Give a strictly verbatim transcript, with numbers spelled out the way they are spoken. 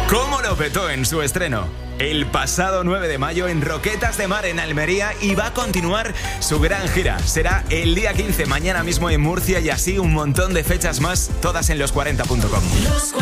¿Cómo lo petó en su estreno? El pasado nueve de mayo en Roquetas de Mar en Almería, y va a continuar su gran gira. Será el día quince, mañana mismo en Murcia, y así un montón de fechas más, todas en los cuarenta punto com.